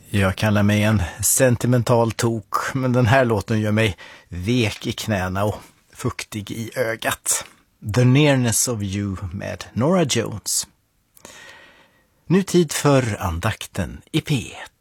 Jag kallar mig en sentimental tok, men den här låten gör mig vek i knäna och fuktig i ögat. The Nearness of You med Norah Jones. Nu tid för andakten i P1.